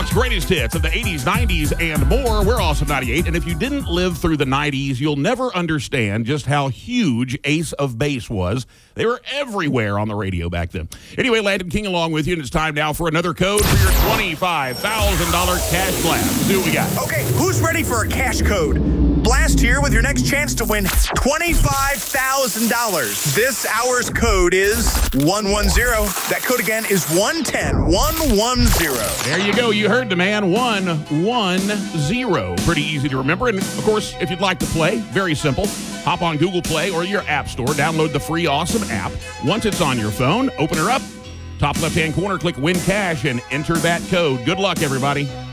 Sports greatest hits of the 80s, 90s, and more. We're Awesome 98. And if you didn't live through the 90s, you'll never understand just how huge Ace of Base was. They were everywhere on the radio back then. Anyway, Landon King along with you, and it's time now for another code for your $25,000 cash blast. Let's see what we got. Okay, who's ready for a cash code? Blast here with your next chance to win $25,000. This hour's code is 110. That code again is 110. 110. There you go. You heard the man. 110. Pretty easy to remember. And, of course, if you'd like to play, very simple. Hop on Google Play or your App Store. Download the free Awesome app. Once it's on your phone, open her up. Top left-hand corner, click Win Cash, and enter that code. Good luck, everybody.